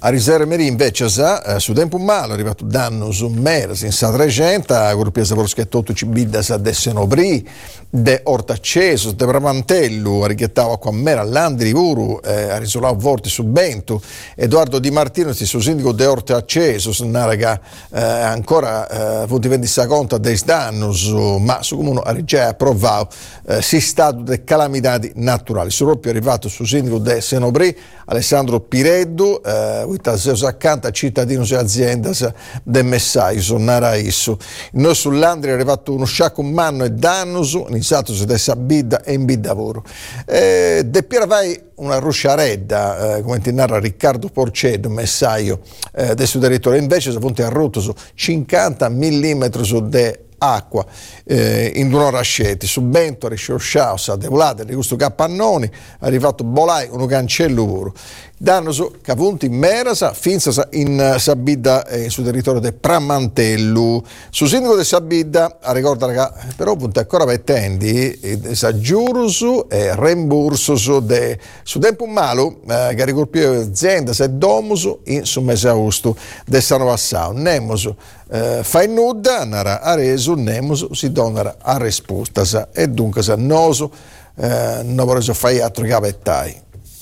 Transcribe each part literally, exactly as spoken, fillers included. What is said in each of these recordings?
A riserva meri invece sa, su tempo malo è arrivato danno su Meras in sa trecento, a gruppi Savorschettotto ci bidda sa de Senobri, de Ortacceso, de Bramantello, a righettava qua Mera, Landri, Uru, eh, a risolavo vorti su Bento, Edoardo Di Martino, sti suo sindaco de Ortacceso, naraga eh, ancora eh, vuti vendi sa conta dei danni, ma su comune a rigia approvato eh, si stato de calamità naturali. Su proprio è arrivato su sindaco de Senobri, Alessandro Pireddu, eh, accanto a cittadini e aziende del messaggio sono naraisso. Noi sull'Andri è arrivato uno sciacco un manno e dannoso, iniziato se dessa bidda e in bidda lavoro. Eh, de Piera vai una rusciaredda, eh, come ti narra Riccardo Porcedo, messaggio eh, del suo territorio, invece si punti a rotto su cinquanta millimetri su de acqua eh, in un'ora sceti su Bento, Risciosciao, Sadevolate, di questo Capannoni, è arrivato Bolai, uno cancello puro. Danno su Cavunti Merasa, Finza in Sabidda eh, sul territorio del Pramantello. Su sindaco di Sabidda, ricorda che però punto ancora vettendi, eh, sa giurusu e rembursusu de su tempo malo, eh, che ricopio azienda se domusu in su mese augusto de Sano Vassao. Nemusu eh, fai nuda, nara aresu, nemusu si donara a risposta e dunque sa noso eh, non vorrei fare altro che avettai.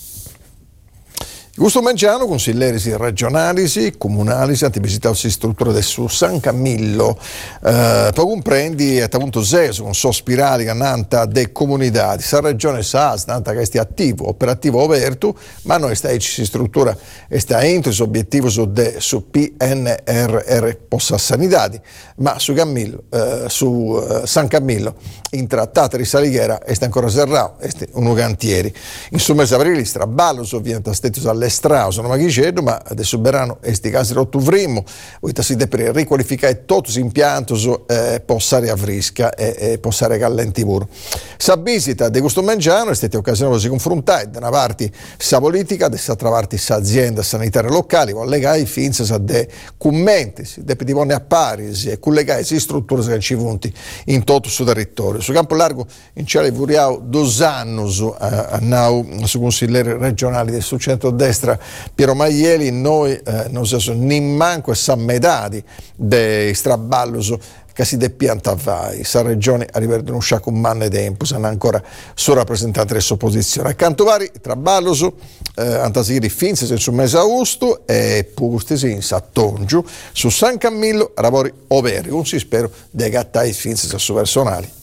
Gusto Mangiano, consiglieri regionali, comunali, hanno visitato la struttura del su San Camillo, eh, poi comprendi e appunto seso con sospirali che nanta de comunità, sa regione sa, nanta che sia attivo, operativo aperto, ma noi sta ci struttura e sta entro su obiettivo su, de, su P N R R possa sanitati, ma su Camillo, eh, su eh, San Camillo, in trattata di Salighera, e sta ancora serrato, e sta uno cantieri. Insomma, aprile, straballo, ovviamente, stesso alle strade, sono maghicedo, ma adesso verranno questi casi rotto vrimo, poi si deve riqualificare tutti gli impianti, eh, passare a frisca e, e passare a callentivuro. Sa visita di questo Mangiano è stata occasione di confrontare da una parte sa politica, dall'altra parte sa azienda sanitaria locali, con legare finza sa de commenti, si deve divone a pari, e collegare si strutture che ci punti in tutto il suo territorio. Su campo largo in cielo vuriamo due anni a, a nau su consiglieri regionali del suo centro-destra Piero Maieli, noi eh, non siamo neanche a metà dei straballos che si depianta vai, sa regione a livello di uno sciacco un manne tempo, sono ancora su rappresentanti dell'opposizione. Accanto vari, traballos, eh, antasiri finzi su mese augusto e pustisi in Sattongiu, su San Camillo, lavori overi, un si spero dei gattai finzi su personali.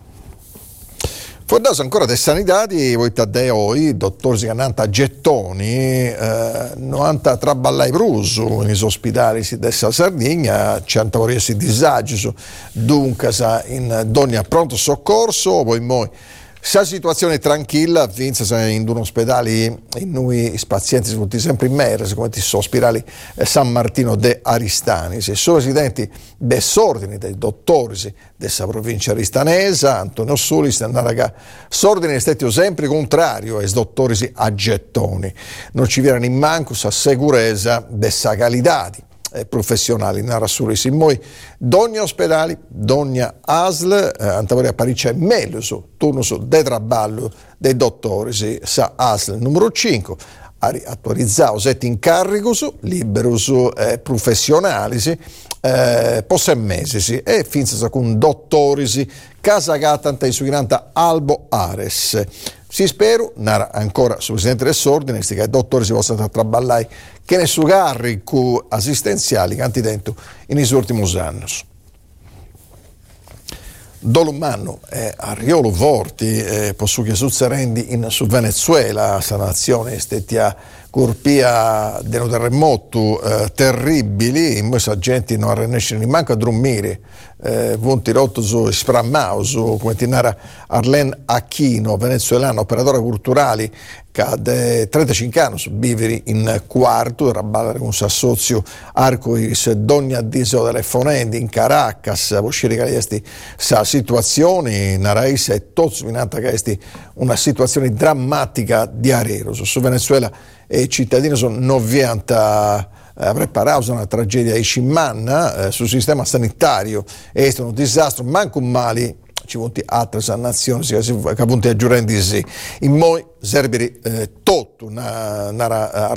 Fondato ancora dei sanitari, voi tadde oi, dottor Sigananta Gettoni, eh, novanta traballai brusu in ospedali della Sardegna, cento vorresti disagi, dunque in dogna pronto soccorso, poi moi. Sa situazione tranquilla, vince in un ospedale in noi i pazienti sono sempre in merda, come ti sono ospedali San Martino de Aristani, se sono residenti dei sordini dei dottori della provincia aristanesa, Antonio Solis, Naraga, sordini è stato sempre contrario ai dottori a Gettoni, non ci viene in manco sa sicurezza dessa qualità professionali narra su Simoi d'ogni ospedale, d'ogni A S L, eh, antavoria Pariccia meglio su turno su de traballo dei dottori si sa A S L numero cinque attualizzato sette incarico su libero su eh, professionali si eh, posse mesi si e finza con dottori si casa gatanta su granta Albo Ares. Si spero, narra ancora sul presidente del Sordine, che i dottori si possano traballare che ne su carico assistenziali che hanno dentro in questi ultimi anni. Dolumano eh, a Riolo Vorti, eh, posso che succerendi in su Venezuela, sa nazione stetia corpia dello terremoto eh, terribili, in questa gente non arrenesce neanche a dormire, eh, vonti rotto su sprammao, su come ti narra Arlen Aquino, venezuelano, operatore culturale, che ha trentacinque anni, vivere in quarto, raballare con suo socio Arcois Dogna Diso telefonando in Caracas, a uscire che questi sa situazione, Naraisa e tots minata che questi una situazione drammatica di Arero, su Venezuela e i cittadini sono novanta eh, preparato a una tragedia di Cimmanna eh, sul sistema sanitario è stato un disastro, manco un mali ci vuoti altre nazioni che punti a giurare di sì in moi serve eh, tutto una, una